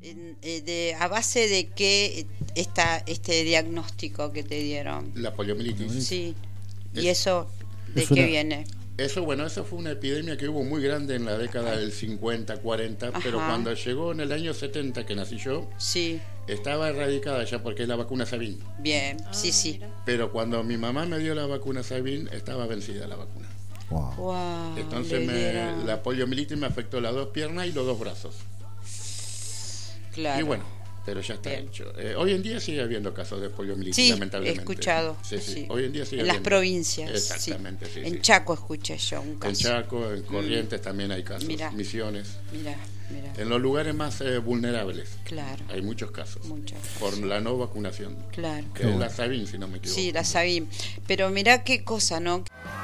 ¿A base de qué este diagnóstico que te dieron? La poliomielitis. Sí. ¿Y eso de Es qué una- viene? Eso fue una epidemia que hubo muy grande en la década del 50, 40, pero Ajá. cuando llegó en el año 70, que nací yo, Sí, estaba erradicada ya porque es la vacuna Sabin. bien, sí. Pero cuando mi mamá me dio la vacuna Sabin, estaba vencida la vacuna. Wow. Wow, Entonces la poliomielitis me afectó las dos piernas y los dos brazos. Claro. Y bueno, pero ya está Bien. hecho. Hoy en día sigue habiendo casos de poliomielitis, Sí, he lamentablemente. escuchado. Sí. Hoy en día sigue En las habiendo. provincias. Exactamente, sí. En Chaco escuché yo un En caso. Chaco, en Corrientes también hay casos. Mirá. Misiones. Mira. En los lugares más vulnerables Claro. hay muchos casos. Muchos Por casos. la no vacunación. Claro. Que es la Sabin, si no me equivoco. Sí, la sabí. Pero mirá qué cosa, ¿no?